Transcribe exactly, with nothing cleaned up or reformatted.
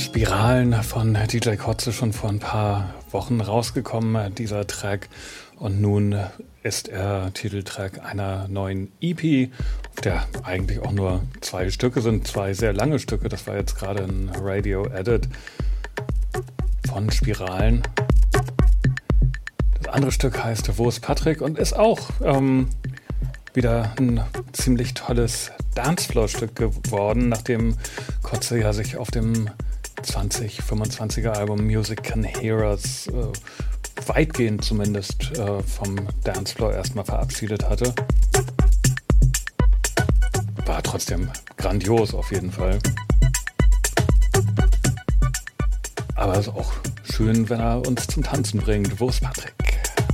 Spiralen von D J Kotze schon vor ein paar Wochen rausgekommen, dieser Track. Und nun ist er Titeltrack einer neuen E P, auf der eigentlich auch nur zwei Stücke sind, zwei sehr lange Stücke. Das war jetzt gerade ein Radio-Edit von Spiralen. Das andere Stück heißt Wo ist Patrick und ist auch ähm, wieder ein ziemlich tolles Dancefloor-Stück geworden, nachdem Kotze ja sich auf dem zwanzig fünfundzwanziger Album Music Can Hear Us äh, weitgehend zumindest äh, vom Dancefloor erstmal verabschiedet hatte. War trotzdem grandios auf jeden Fall. Aber es ist auch schön, wenn er uns zum Tanzen bringt. Wo ist Patrick?